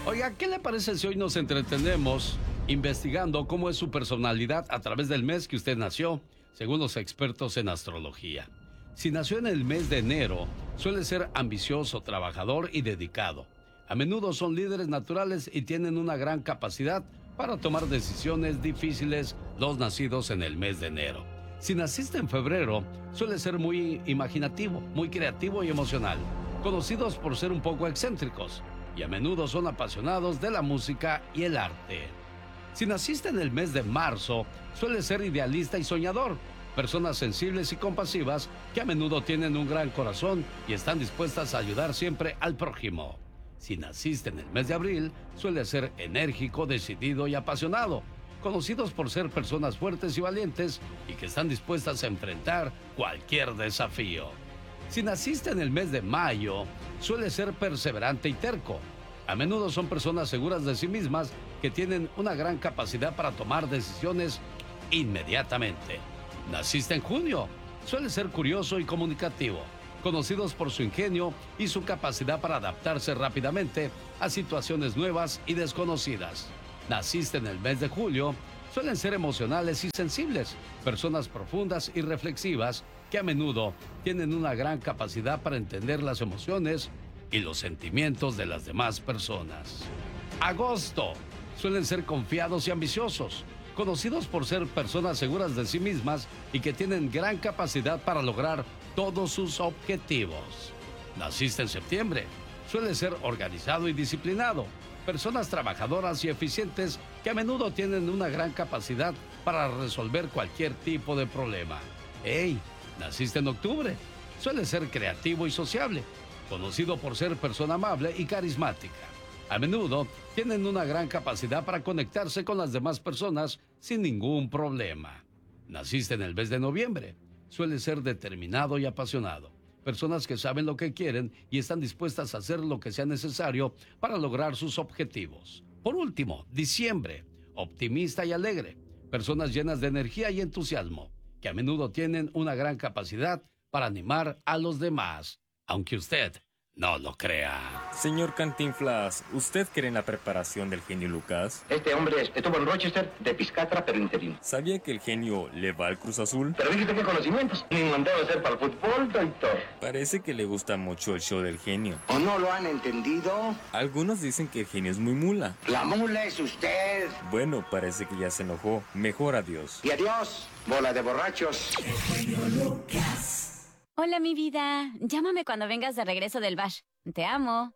Oiga, ¿qué le parece si hoy nos entretenemos investigando cómo es su personalidad a través del mes que usted nació, según los expertos en astrología? Si nació en el mes de enero, suele ser ambicioso, trabajador y dedicado. A menudo son líderes naturales y tienen una gran capacidad para tomar decisiones difíciles los nacidos en el mes de enero. Si naciste en febrero, suele ser muy imaginativo, muy creativo y emocional, conocidos por ser un poco excéntricos, y a menudo son apasionados de la música y el arte. Si naciste en el mes de marzo, suele ser idealista y soñador, personas sensibles y compasivas que a menudo tienen un gran corazón y están dispuestas a ayudar siempre al prójimo. Si naciste en el mes de abril, suele ser enérgico, decidido y apasionado, conocidos por ser personas fuertes y valientes y que están dispuestas a enfrentar cualquier desafío. Si naciste en el mes de mayo, suele ser perseverante y terco. A menudo son personas seguras de sí mismas que tienen una gran capacidad para tomar decisiones inmediatamente. Naciste en junio, suele ser curioso y comunicativo, conocidos por su ingenio y su capacidad para adaptarse rápidamente a situaciones nuevas y desconocidas. Naciste en el mes de julio, suelen ser emocionales y sensibles, personas profundas y reflexivas que a menudo tienen una gran capacidad para entender las emociones y los sentimientos de las demás personas. Agosto, suelen ser confiados y ambiciosos, conocidos por ser personas seguras de sí mismas y que tienen gran capacidad para lograr todos sus objetivos. Naciste en septiembre, suele ser organizado y disciplinado, personas trabajadoras y eficientes que a menudo tienen una gran capacidad para resolver cualquier tipo de problema. ¡Hey! Naciste en octubre, suele ser creativo y sociable, conocido por ser persona amable y carismática. A menudo tienen una gran capacidad para conectarse con las demás personas sin ningún problema. Naciste en el mes de noviembre, suele ser determinado y apasionado, personas que saben lo que quieren y están dispuestas a hacer lo que sea necesario para lograr sus objetivos. Por último, diciembre, optimista y alegre, personas llenas de energía y entusiasmo, que a menudo tienen una gran capacidad para animar a los demás, aunque usted no lo crea. Señor Cantinflas, ¿usted cree en la preparación del genio Lucas? Este hombre estuvo en Rochester de piscatra, pero interino. ¿Sabía que el genio le va al Cruz Azul? Pero fíjate qué conocimientos. Ni mandado a ser para el fútbol, doctor. Parece que le gusta mucho el show del genio. ¿O no lo han entendido? Algunos dicen que el genio es muy mula. La mula es usted. Bueno, parece que ya se enojó. Mejor adiós. Y adiós, bola de borrachos. El genio Lucas. Hola, mi vida. Llámame cuando vengas de regreso del bash. Te amo.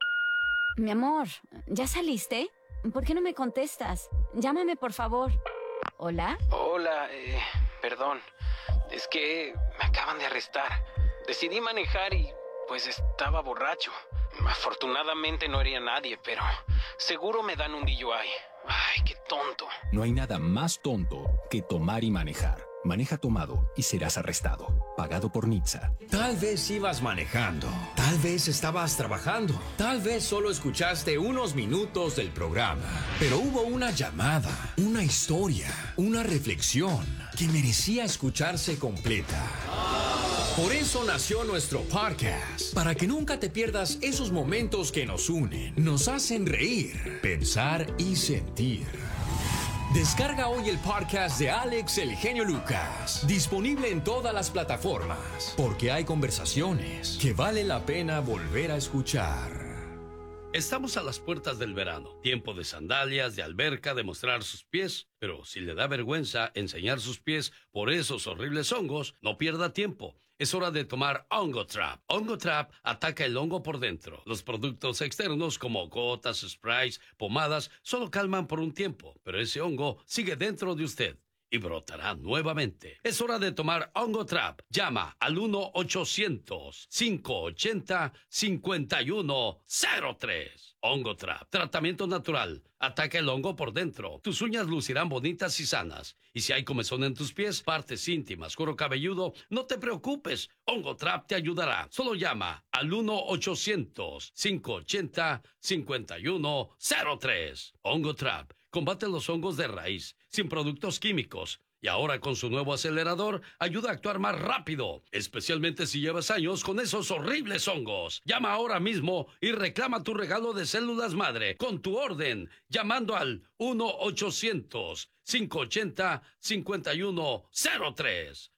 Mi amor, ¿ya saliste? ¿Por qué no me contestas? Llámame, por favor. ¿Hola? Hola, perdón. Es que me acaban de arrestar. Decidí manejar y pues estaba borracho. Afortunadamente no hería a nadie, pero seguro me dan un DUI. Ay, qué tonto. No hay nada más tonto que tomar y manejar. Maneja tomado y serás arrestado. Pagado por Nitsa. Tal vez ibas manejando. Tal vez estabas trabajando. Tal vez solo escuchaste unos minutos del programa. Pero hubo una llamada, una historia, una reflexión que merecía escucharse completa. Por eso nació nuestro podcast, para que nunca te pierdas esos momentos que nos unen, nos hacen reír, pensar y sentir. Descarga hoy el podcast de Alex El Genio Lucas, disponible en todas las plataformas, porque hay conversaciones que vale la pena volver a escuchar. Estamos a las puertas del verano, tiempo de sandalias, de alberca, de mostrar sus pies, pero si le da vergüenza enseñar sus pies por esos horribles hongos, no pierda tiempo. Es hora de tomar Hongo Trap. Hongo Trap ataca el hongo por dentro. Los productos externos como gotas, sprays, pomadas, solo calman por un tiempo, pero ese hongo sigue dentro de usted y brotará nuevamente. Es hora de tomar Hongo Trap. Llama al 1-800-580-5103. Hongo Trap. Tratamiento natural. Ataca el hongo por dentro. Tus uñas lucirán bonitas y sanas. Y si hay comezón en tus pies, partes íntimas, cuero cabelludo, no te preocupes. Hongo Trap te ayudará. Solo llama al 1-800-580-5103. Hongo Trap. Combate los hongos de raíz, sin productos químicos. Y ahora con su nuevo acelerador, ayuda a actuar más rápido, especialmente si llevas años con esos horribles hongos. Llama ahora mismo y reclama tu regalo de células madre con tu orden, llamando al 1-800-580-5103.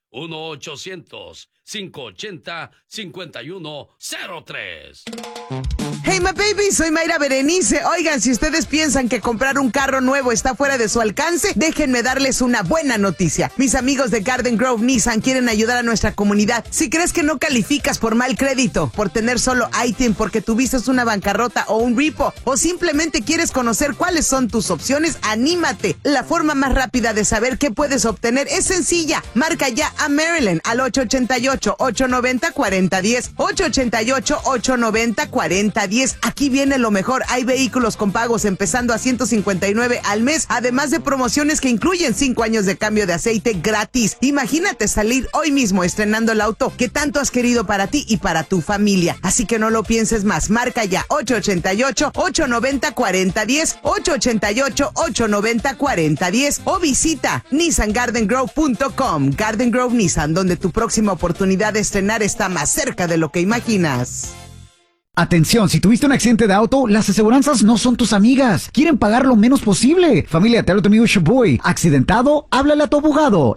1-800-580-5103. Hey, my baby, soy Mayra Berenice. Oigan, si ustedes piensan que comprar un carro nuevo está fuera de su alcance, déjenme darles una buena noticia. Mis amigos de Garden Grove Nissan quieren ayudar a nuestra comunidad. Si crees que no calificas por mal crédito, por tener solo ITIN, porque tuviste una bancarrota o un repo, o simplemente quieres conocer cuáles son tus opciones, anímate. La forma más rápida de saber qué puedes obtener es sencilla. Marca ya a Maryland al 888-890-4010. 888-890-4010. Aquí viene lo mejor. Hay vehículos con pagos empezando a $159 al mes, además de promociones que incluyen 5 años de cambio de aceite gratis. Imagínate salir hoy mismo estrenando el auto que tanto has querido para ti y para tu familia. Así que no lo pienses más. Marca ya 888-890-4010, 888-890-4010 o visita NissanGardenGrove.com. Garden Grove Nissan, donde tu próxima oportunidad de estrenar está más cerca de lo que imaginas. Atención, si tuviste un accidente de auto, las aseguranzas no son tus amigas. Quieren pagar lo menos posible. Familia, te habla tu amigo Shaboy. ¿Accidentado? Háblale a tu abogado.